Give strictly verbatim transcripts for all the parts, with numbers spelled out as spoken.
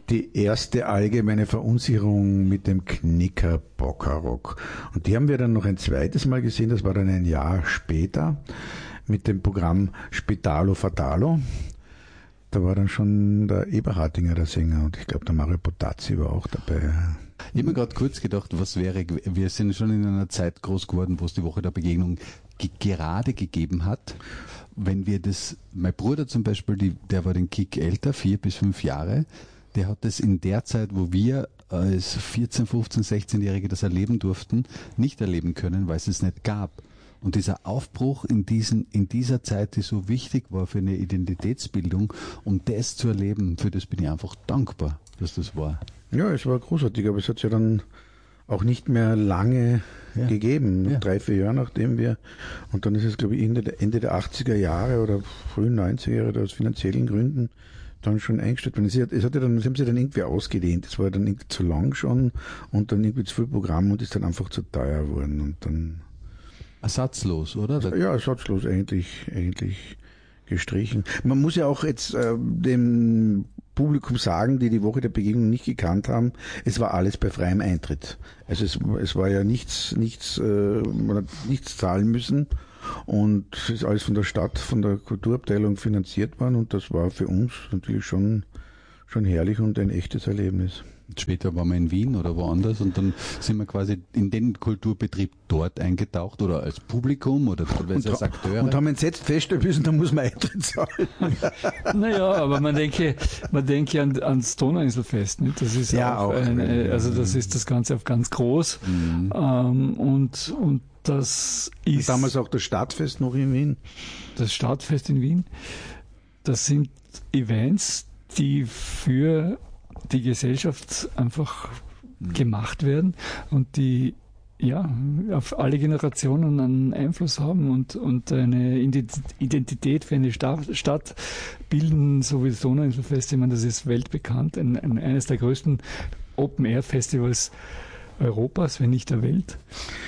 die erste allgemeine Verunsicherung mit dem Knicker Bockarock. Und die haben wir dann noch ein zweites Mal gesehen, das war dann ein Jahr später, mit dem Programm Spitalo Fatalo. Da war dann schon der Eberhardinger der Sänger und ich glaube der Mario Potazzi war auch dabei. Ich habe mir gerade kurz gedacht, was wäre, wir sind schon in einer Zeit groß geworden, wo es die Woche der Begegnung ge- gerade gegeben hat. Wenn wir das, mein Bruder zum Beispiel, die, der war den Kick älter, vier bis fünf Jahre, der hat das in der Zeit, wo wir als vierzehn, fünfzehn, sechzehnjährige das erleben durften, nicht erleben können, weil es es nicht gab. Und dieser Aufbruch in diesen, in dieser Zeit, die so wichtig war für eine Identitätsbildung, um das zu erleben, für das bin ich einfach dankbar, dass das war. Ja, es war großartig, aber es hat ja dann auch nicht mehr lange ja. gegeben, ja. drei, vier Jahre nachdem wir, und dann ist es, glaube ich, Ende der, Ende der achtziger Jahre oder frühen neunziger Jahre aus finanziellen Gründen dann schon eingestellt worden. Es hat, es hat ja dann, sie haben sich dann irgendwie ausgedehnt, es war dann irgendwie zu lang schon und dann irgendwie zu viel Programm und ist dann einfach zu teuer geworden und dann ersatzlos, oder? Ja, ersatzlos eigentlich, eigentlich gestrichen. Man muss ja auch jetzt äh, dem Publikum sagen, die die Woche der Begegnung nicht gekannt haben, es war alles bei freiem Eintritt. Also es, es war ja nichts, nichts, äh, man hat nichts zahlen müssen und es ist alles von der Stadt, von der Kulturabteilung finanziert worden und das war für uns natürlich schon, schon herrlich und ein echtes Erlebnis. Später waren wir in Wien oder woanders und dann sind wir quasi in den Kulturbetrieb dort eingetaucht oder als Publikum oder teilweise als Akteure. Und haben entsetzt feststellen müssen, da muss man Eintritt zahlen. Naja, aber man denke, man denke an, ans Donauinselfest, nicht? Das ist ja auch, auch eine, also das ist das Ganze auf ganz groß mhm. ähm, und, und das ist... Damals auch das Stadtfest noch in Wien. Das Stadtfest in Wien, das sind Events, die für die Gesellschaft einfach gemacht werden und die ja auf alle Generationen einen Einfluss haben und, und eine Identität für eine Stadt bilden, so wie das Donauinselfest. Ich meine, das ist weltbekannt, ein, ein, eines der größten Open-Air-Festivals Europas, wenn nicht der Welt.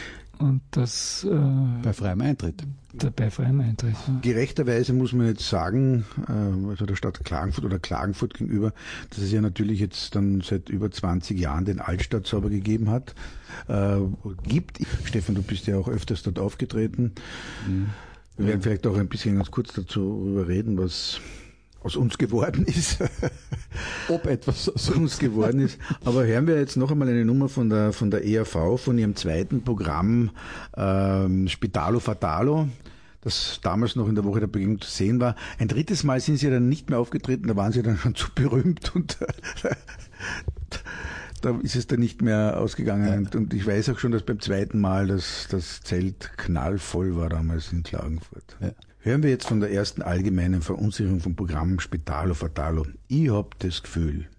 Und das äh, bei freiem Eintritt. Der, bei freiem Eintritt. Ja. Gerechterweise muss man jetzt sagen, äh, also der Stadt Klagenfurt oder Klagenfurt gegenüber, dass es ja natürlich jetzt dann seit über zwanzig Jahren den Altstadtzauber gegeben hat. Äh, gibt. Stefan, du bist ja auch öfters dort aufgetreten. Mhm. Wir werden vielleicht auch ein bisschen ganz kurz dazu darüber reden, was aus uns geworden ist. Ob etwas aus uns geworden ist. Aber hören wir jetzt noch einmal eine Nummer von der von der E R V, von ihrem zweiten Programm ähm, Spitalo Fatalo, das damals noch in der Woche der Begegnung zu sehen war. Ein drittes Mal sind sie dann nicht mehr aufgetreten, da waren sie dann schon zu berühmt und da ist es dann nicht mehr ausgegangen. Ja. Und, und ich weiß auch schon, dass beim zweiten Mal das, das Zelt knallvoll war damals in Klagenfurt. Ja. Hören wir jetzt von der ersten allgemeinen Verunsicherung vom Programm Spitalo Fatalo. Ich hab das Gefühl,